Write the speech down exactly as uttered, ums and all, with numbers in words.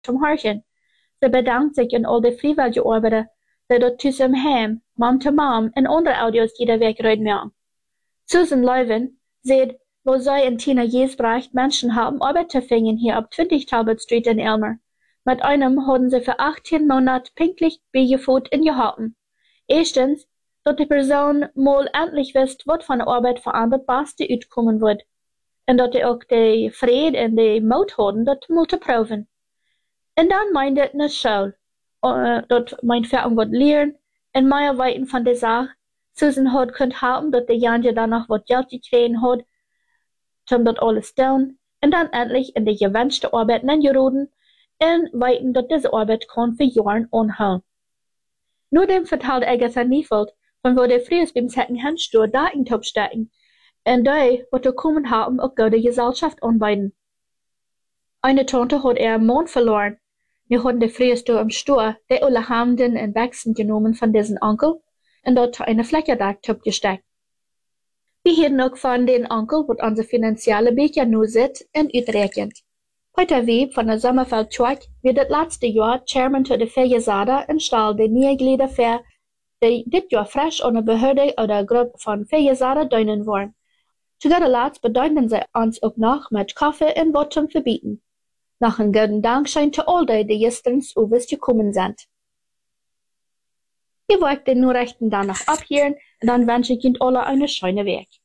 zum Horchen. Ze bedankt sich an al die frijwillige arbeiders die dat tussen hem, mom to mom en andere ouders jede week uitmaken. Susan Leuven sagt, wo zij en Tina Jesbracht Menschen haben Arbeit zu finden hier ab zwanzig Talbot Street in Elmer. Mit einem haben sie für achtzehn Monate pinklich beigeführt in gehalten. Erstens, dass die Person mal endlich wisst, was von der Arbeit für an das Beste uitkommen wird. Und dass die auch die Friede und die Mut haben, das mal zu proben. Und dann meint es eine Schule, uh, dass mein Vater wird lernen und mehr weiten von der Sache. Susan hat könnt haben, dass die Janja danach was Geld gekriegt hat, um das alles zu tun, und dann endlich in die gewünschte Arbeit eingeroden und weiten, dass diese Arbeit kann für Jahre anhalten. Nur dem vertelt Agatha Niefeld, von wo der früher beim Second-Hand-Store Daten abstecken, und die, was da kommen haben, auch gute Gesellschaft anbieten. Eine Tante hat ihren Mann verloren. Wir hatten die früher im Store, die alle Hemden und Wechseln genommen von diesem Onkel, und dort eine Flächendeck gesteckt. Wir haben auch von den Onkel, was unsere finanzielle Becher nur sitzt, und uitrekend. Peter Wieb von der Sommerfeld Truck wird das letzte Jahr Chairman zu der Fejesada und stellt die neue Glieder vor, die dit Jahr frisch an der Behörde oder Gruppe von Fejesada dienen wollen. Zu guter Letzt bedeuten sie uns auch noch mit Kaffee und was zum Verbieten. Noch einen guten Dankschein zu all die, die gestern zu uns gekommen sind. Ich wollte den Nachrichten dann noch abhören und dann wünsche ich Ihnen alle eine schöne Weg.